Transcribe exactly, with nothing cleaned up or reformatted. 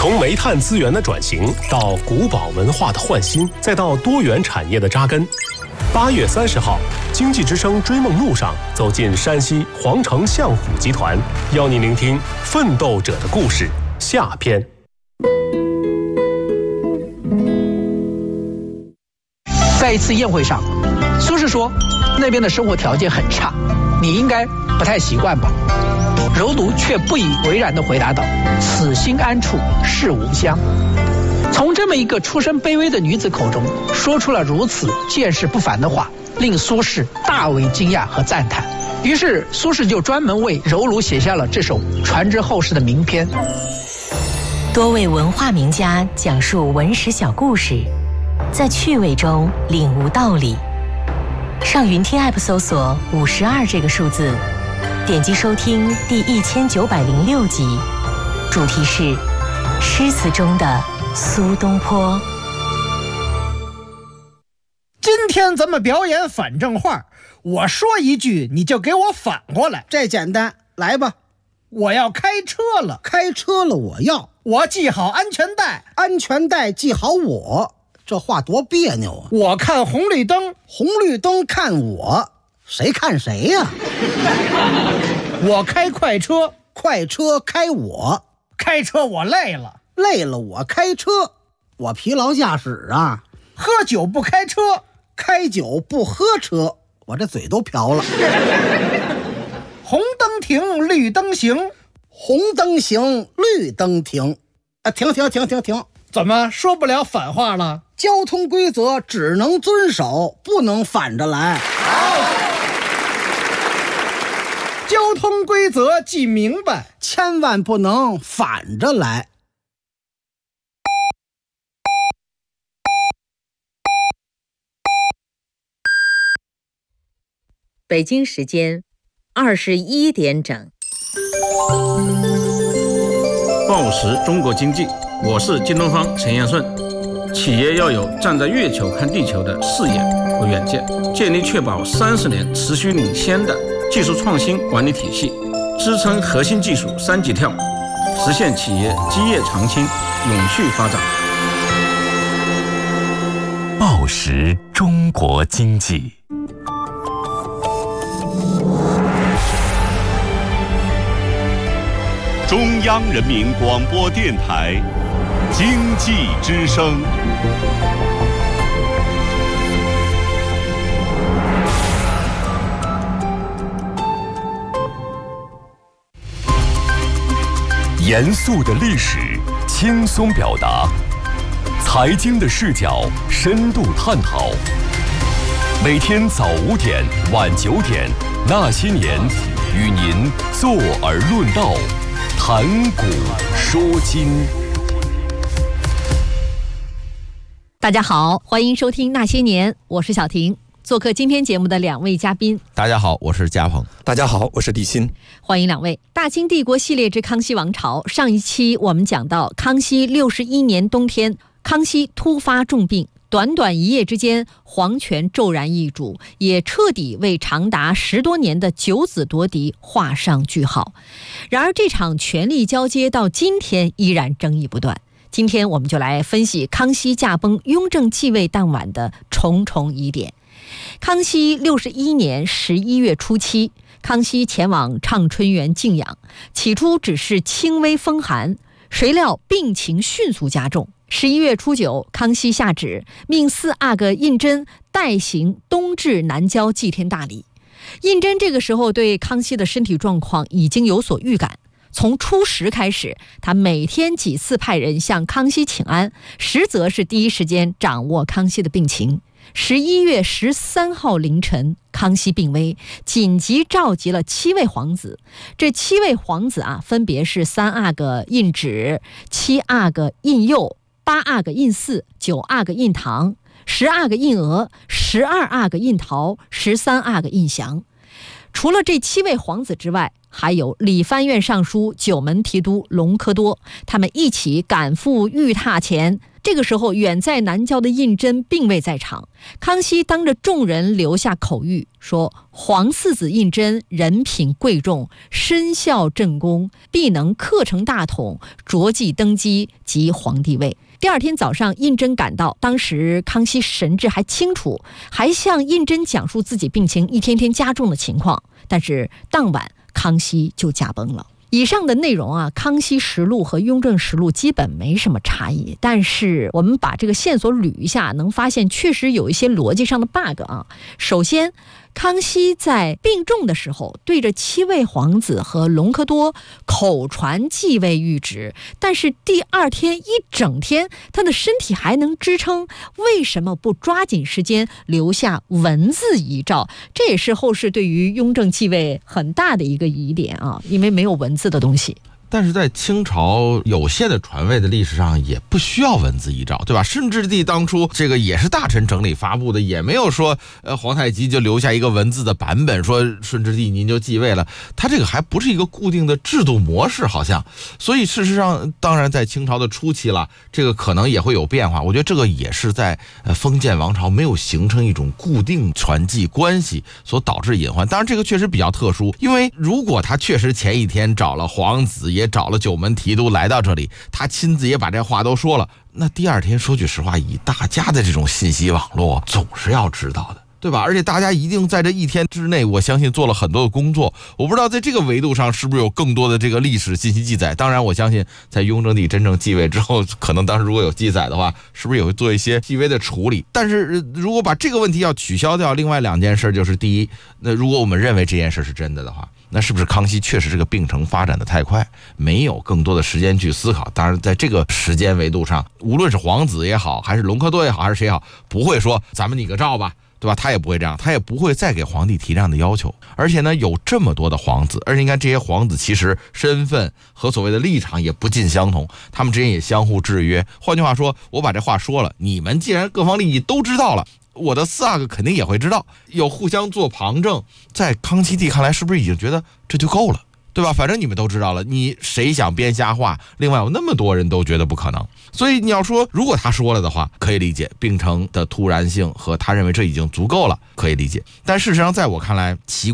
从煤炭资源的转型到古堡文化的焕新，再到多元产业的扎根。八月三十号，经济之声追梦路上走进山西皇城相府集团，邀您聆听奋斗者的故事下篇。 在一次宴会上，苏轼说那边的生活条件很差，你应该不太习惯吧？柔奴却不以为然地回答道：此心安处是吾乡。从这么一个出身卑微的女子口中说出了如此见识不凡的话，令苏轼大为惊讶和赞叹。于是苏轼就专门为柔奴写下了这首传之后世的名篇。 多位文化名家讲述文史小故事，在趣味中领悟道理。上云听 App 搜索五十二这个数字，点击收听第一千九百零六集，主题是诗词中的苏东坡。 今天咱们表演反正话，我说一句你就给我反过来。 这简单，来吧。 我要开车了。 开车了，我要我系好安全带。 安全带系好我。这话多别扭啊！ 我看红绿灯， 红绿灯看我，谁看谁呀、啊？ 我开快车， 快车开我， 开车我累了， 累了我开车，我疲劳驾驶啊。 喝酒不开车， 开酒不喝车，我这嘴都瓢了。 红灯停，绿灯行， 红灯行，绿灯停，啊，停停停停停。 怎么说不了反话了？ 交通规则只能遵守，不能反着来。 好，交通规则记明白， 千万不能反着来。 北京时间二十一点整。 报时中国经济，我是京东方陈彦顺。企业要有站在月球看地球的视野和远见，建立确保三十年持续领先的技术创新管理体系，支撑核心技术三级跳，实现企业基业长青、永续发展。 报时中国经济。 中央人民广播电台经济之声。严肃的历史，轻松表达；财经的视角，深度探讨。每天早五点、晚九点，那些年，与您坐而论道。谈古说今。 大家好，欢迎收听那些年，我是小婷。做客今天节目的两位嘉宾， 大家好，我是嘉鹏。 大家好，我是李欣。 欢迎两位。大清帝国系列之康熙王朝，上一期我们讲到康熙六十一年冬天，康熙突发重病，短短一夜之间，皇权骤然易主，也彻底为长达十多年的九子夺嫡画上句号。然而这场权力交接到今天依然争议不断。今天我们就来分析康熙驾崩、雍正继位当晚的重重疑点。康熙六十一年十一月初七，康熙前往畅春园静养，起初只是轻微风寒，谁料病情迅速加重。十一月初九，康熙下旨命四阿哥胤禛代行东至南郊祭天大礼。胤禛这个时候对康熙的身体状况已经有所预感，从初十开始，他每天几次派人向康熙请安，实则是第一时间掌握康熙的病情。十一月十三号凌晨，康熙病危，紧急召集了七位皇子。这七位皇子啊，分别是三阿哥胤祉、七阿哥胤佑、八阿哥胤祀、九阿哥胤堂、十阿哥胤额、十二阿哥胤陶、十三阿哥胤祥。除了这七位皇子之外，还有理藩院尚书、九门提督隆科多，他们一起赶赴御榻前。 这个时候，远在南郊的胤禛并未在场。康熙当着众人留下口谕，说皇四子胤禛人品贵重，身效正宫，必能克成大统，着即登基即皇帝位。第二天早上，胤禛赶到，当时康熙神志还清楚，还向胤禛讲述自己病情一天天加重的情况。但是当晚康熙就驾崩了。以上的内容啊，康熙实录和雍正实录基本没什么差异，但是我们把这个线索捋一下，能发现确实有一些逻辑上的 bug 啊。首先，康熙在病重的时候，对着七位皇子和隆科多口传继位谕旨，但是第二天一整天他的身体还能支撑，为什么不抓紧时间留下文字遗诏？这也是后世对于雍正继位很大的一个疑点啊，因为没有文字的东西。 但是在清朝有限的传位的历史上，也不需要文字遗诏，对吧？顺治帝当初这个也是大臣整理发布的，也没有说呃皇太极就留下一个文字的版本，说顺治帝您就继位了。他这个还不是一个固定的制度模式，好像。所以事实上，当然在清朝的初期了，这个可能也会有变化。我觉得这个也是在呃封建王朝没有形成一种固定传继关系所导致隐患。当然这个确实比较特殊，因为如果他确实前一天找了皇子，也找了九门提督来到这里，他亲自也把这话都说了，那第二天说句实话，以大家的这种信息网络总是要知道的，对吧？而且大家一定在这一天之内，我相信做了很多的工作。我不知道在这个维度上是不是有更多的这个历史信息记载。当然我相信在雍正帝真正继位之后，可能当时如果有记载的话，是不是也会做一些细微的处理。但是如果把这个问题要取消掉，另外两件事就是，第一，那如果我们认为这件事是真的的话，那是不是康熙确实这个病程发展的太快，没有更多的时间去思考？当然在这个时间维度上，无论是皇子也好，还是隆科多也好，还是谁也好，不会说咱们拟个诏吧，对吧？他也不会这样，他也不会再给皇帝提这样的要求。而且呢，有这么多的皇子，而且你看这些皇子其实身份和所谓的立场也不尽相同，他们之间也相互制约。换句话说，我把这话说了，你们既然各方利益都知道了，我的四阿哥肯定也会知道，有互相做旁证。在康熙帝看来，是不是已经觉得这就够了，对吧？反正你们都知道了，你谁想编瞎话？另外有那么多人都觉得不可能，所以你要说如果他说了的话，可以理解病程的突然性和他认为这已经足够了，可以理解。但事实上在我看来，奇